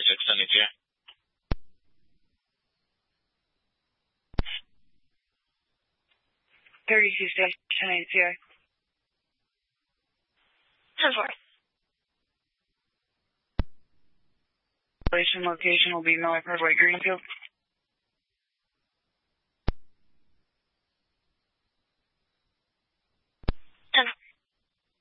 send it to you. Station ATI. 10-4. Location will be Miller Parkway, Greenfield.